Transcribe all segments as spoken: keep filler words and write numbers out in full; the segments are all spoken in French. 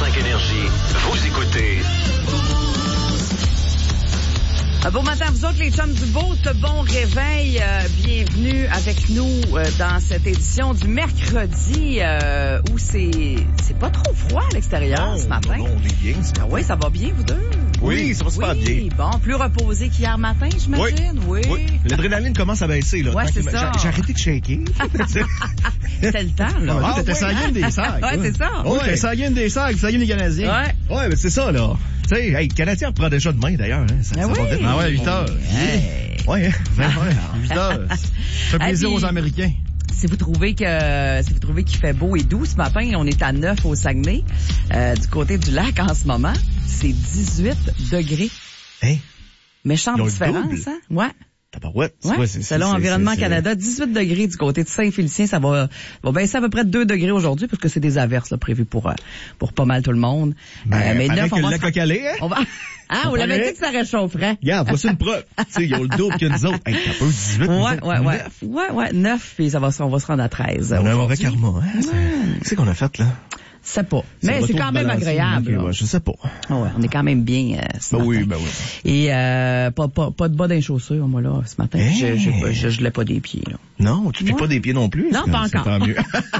cinq Énergie. Vous écoutez... Un bon matin à vous autres, les chums du beau, ce bon réveil. Euh, bienvenue avec nous euh, dans cette édition du mercredi euh, où c'est c'est pas trop froid à l'extérieur non, ce matin. Non, on est bien. Ah oui, ça va bien, vous deux? Oui, ça va super oui, bien. Bon, plus reposé qu'hier matin, j'imagine? Oui. oui. oui. L'adrénaline commence à baisser, là. Ouais, c'est ça. J'ai, j'ai arrêté de shaker. C'était le temps, là. Ah, t'étais ouais. sanguine des sacs. Ouais, c'est ça. Oui, t'étais sanguine des sacs, sanguine des Canadiens. Ouais. Ouais, mais c'est ça, là. Tu sais, hey, le Canadien reprend déjà demain, d'ailleurs. Hein. Ça, ah ça oui. va vite. Ah ouais, huit heures. Hey. Ouais, hein. huit heures. Ça fait plaisir Ah, puis, aux Américains. Si vous trouvez que si vous trouvez qu'il fait beau et doux ce matin, on est à neuf au Saguenay, euh, du côté du lac en ce moment, c'est dix-huit degrés. Hein? Méchante Ils ont le différence, double. hein? Ouais. Tabarouette. Ouais. Ouais, c'est, Selon c'est, Environnement c'est, c'est, Canada, dix-huit degrés du côté de Saint-Félicien, ça va, va baisser à peu près deux degrés aujourd'hui parce que c'est des averses là, prévues pour euh, pour pas mal tout le monde. Ben, euh, mais avec neuf, on le va lac se... Calais, hein? On va... Ah, on l'avait dit que ça réchaufferait. Regarde, voici une preuve. Tu sais, ils ont le double que nous autres. Hey, t'as pas eu dix-huit, nous Ouais, autres, ouais, ouais. neuf. Ouais, ouais, neuf, puis ça va, on va se rendre à treize. On a un mauvais aujourd'hui. karma, hein? C'est- Qu'est-ce qu'on a fait, là? Je sais pas. C'est Mais le c'est retour quand de même balancier, agréable. ok, là. ouais, je sais pas. Ah ouais, on est quand même bien euh, ce Ben matin. oui, ben oui. Et euh, pas, pas, pas de bas dans les chaussures, moi, là, ce matin. Hey. Je, je, je, je l'ai pas des pieds, là. Non, tu piques Ouais. pas des pieds non plus. Non, c'est- pas c'est encore. Tant mieux.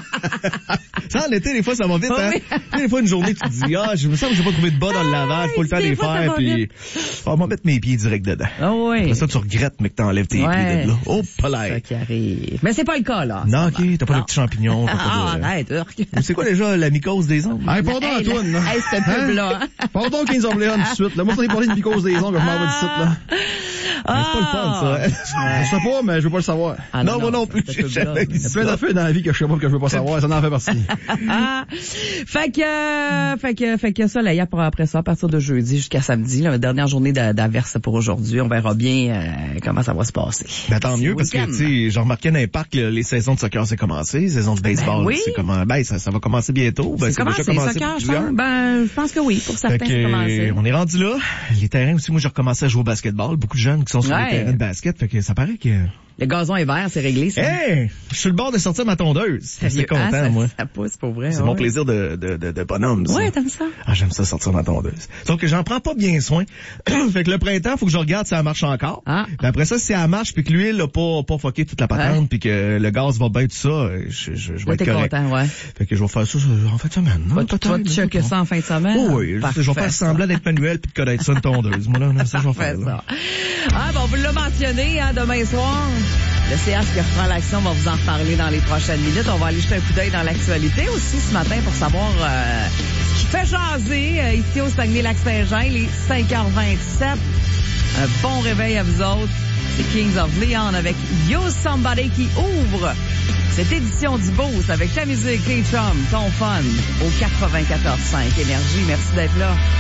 Ça, en été, des fois, ça va vite, hein? Oui. Tu sais, des fois, une journée, tu te dis, ah, je me sens que j'ai pas trouvé de bas dans le lavage, pas le temps de des les fois, ça faire, va puis, vite. on va mettre mes pieds direct dedans. Ah oui. Après ça, tu regrettes, mais que t'enlèves tes Ouais. pieds de là. Oh, pas Ça l'air. qui arrive. Mais c'est pas le cas, là. Non, ok, t'as pas Non. de petits champignons. t'as Ah, pas de... arrête, Urk. C'est quoi déjà la mycose des ongles? Hey, pardon, Hey, Antoine, là. là. Hey, cette pub-là. hein. Pardon, quinze Orléans tout de suite. Là, moi, j'en ai parlé de mycose des ongles, je m'en vais du site, là. Ah. C'est pas le fun, ça. hein? Je sais pas, mais je veux pas le savoir. Ah, Non, moi non plus, cette j'ai pub-là, jamais mais dit Il y a plein d'affaires dans la vie que je sais pas que je veux pas savoir, ça en fait partie. Ah. Fait que, euh, fait que, fait que ça, là, hier, pour après ça, à partir de jeudi jusqu'à samedi, la dernière journée d'a- d'averse pour aujourd'hui, on verra bien euh, comment ça va se passer. Ben, tant mieux, parce que, Week-end. tu sais, j'ai remarqué dans les parcs, là, les saisons de soccer, c'est commencé, les saisons de baseball, Ben oui. c'est comment, ben, ça, ça va commencer bientôt. Ben, C'est commencé, déjà commencé soccer, pour je plusieurs. pense. Ben, je pense que oui, pour Fait certains, que, c'est commencé. on est rendu là. Les terrains aussi, moi, j'ai recommencé à jouer au basketball. Beaucoup de jeunes qui sont sur Ouais. les terrains de basket, fait que ça paraît que... Le gazon est vert, c'est réglé, ça. Hey! Je suis sur le bord de sortir ma tondeuse. Je suis content, Ah, ça, moi. ça pousse, pour vrai. C'est ouais. mon plaisir de, de, de, de bonhomme, ça. Ouais, t'aimes ça? Ah, j'aime ça sortir ma tondeuse. Sauf que j'en prends pas bien soin. Fait que le printemps, faut que je regarde si elle marche encore. Ah. Puis après ça, si elle marche puis que l'huile a pas, pas fucké toute la patente Ouais. puis que le gaz va bien tout ça, je, je, je vais Là, être t'es correct. content, ouais. Fait que je vais faire ça en fin de semaine. Tu non? vas- tu vas te Peut-être, checker non? ça en fin de semaine? Oh oui, je, je vais faire semblant d'être manuel puis de connaître ça une tondeuse. Moi, là, ça, je vais Fais faire. là. ça. Ah, bon, vous l'a mentionné, hein, demain soir. Le C H qui reprend l'action, on va vous en reparler dans les prochaines minutes. On va aller jeter un coup d'œil dans l'actualité aussi ce matin pour savoir euh, ce qui fait jaser euh, ici au Saguenay-Lac-Saint-Jean. Il est cinq heures vingt-sept. Un bon réveil à vous autres. C'est Kings of Leon avec You Somebody qui ouvre cette édition du Boost avec la musique, les chums, ton fun au quatre-vingt-quatorze cinq Énergie. Merci d'être là.